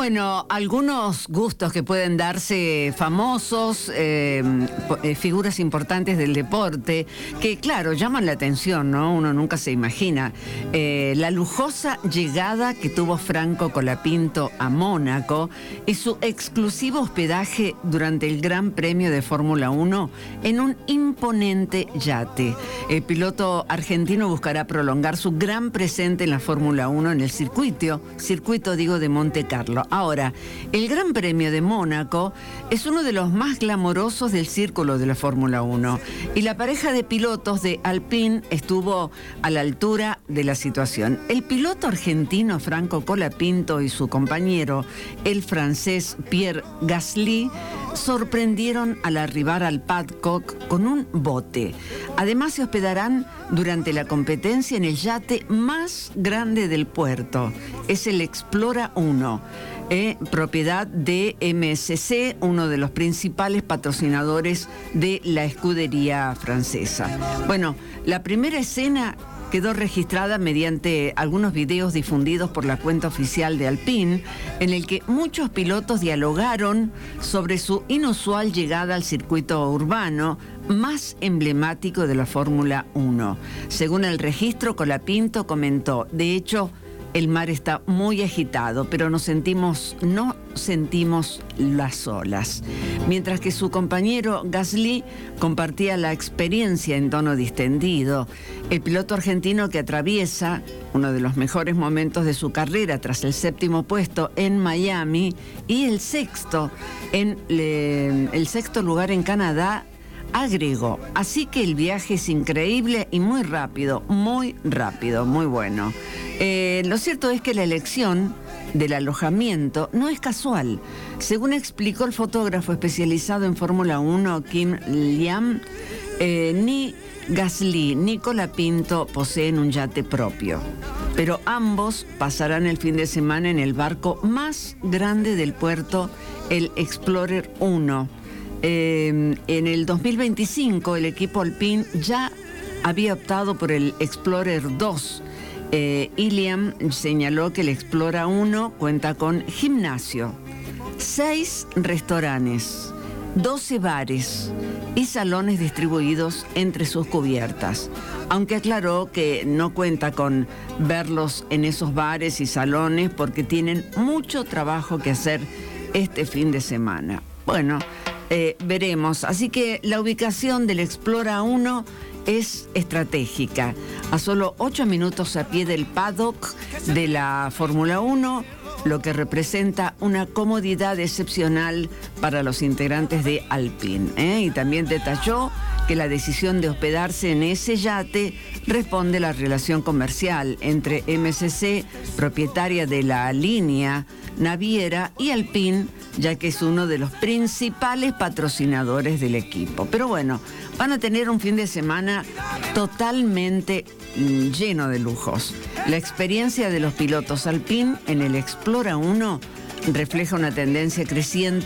Bueno, algunos gustos que pueden darse famosos, figuras importantes del deporte, que claro, llaman la atención, ¿no? Uno nunca se imagina. La lujosa llegada que tuvo Franco Colapinto a Mónaco y su exclusivo hospedaje durante el Gran Premio de Fórmula 1 en un imponente yate. El piloto argentino buscará prolongar su gran presente en la Fórmula 1 en el circuito de Monte Carlo. Ahora, el Gran Premio de Mónaco es uno de los más glamorosos del círculo de la Fórmula 1 y la pareja de pilotos de Alpine estuvo a la altura de la situación. El piloto argentino Franco Colapinto y su compañero, el francés Pierre Gasly, sorprendieron al arribar al paddock con un bote. Además, se hospedarán durante la competencia en el yate más grande del puerto. Es el Explora 1, propiedad de MSC, uno de los principales patrocinadores de la escudería francesa. Bueno, la primera escena quedó registrada mediante algunos videos difundidos por la cuenta oficial de Alpine, en el que muchos pilotos dialogaron sobre su inusual llegada al circuito urbano más emblemático de la Fórmula 1. Según el registro, Colapinto comentó: de hecho, el mar está muy agitado, pero no sentimos las olas. Mientras que su compañero Gasly compartía la experiencia en tono distendido. El piloto argentino, que atraviesa uno de los mejores momentos de su carrera tras el 7º puesto en Miami y el sexto lugar en Canadá, agregó: así que el viaje es increíble y muy rápido, muy bueno. Lo cierto es que la elección del alojamiento no es casual. Según explicó el fotógrafo especializado en Fórmula 1, Kim Liam, ni Gasly ni Colapinto poseen un yate propio, pero ambos pasarán el fin de semana en el barco más grande del puerto, el Explorer 1. En el 2025 el equipo Alpine ya había optado por el Explorer 2. Liam señaló que el Explora 1 cuenta con gimnasio, 6 restaurantes, 12 bares y salones distribuidos entre sus cubiertas, aunque aclaró que no cuenta con verlos en esos bares y salones porque tienen mucho trabajo que hacer este fin de semana. Bueno, veremos. Así que la ubicación del Explora 1 es estratégica. A solo 8 minutos a pie del paddock de la Fórmula 1, lo que representa una comodidad excepcional para los integrantes de Alpine. Y también detalló que la decisión de hospedarse en ese yate responde a la relación comercial entre MSC, propietaria de la línea naviera, y Alpine, ya que es uno de los principales patrocinadores del equipo. Pero bueno, van a tener un fin de semana totalmente lleno de lujos. La experiencia de los pilotos Alpine en el Explora 1 refleja una tendencia creciente